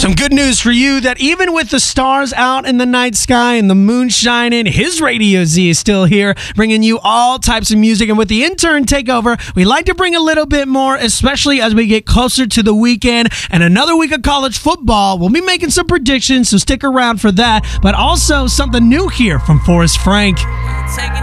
Some good news for you that even with the stars out in the night sky and the moon shining, his Radio Z is still here, bringing you all types of music. And with the intern takeover, we like to bring a little bit more, especially as we get closer to the weekend and another week of college football. We'll be making some predictions, so stick around for that. But also something new here from Forrest Frank. Taking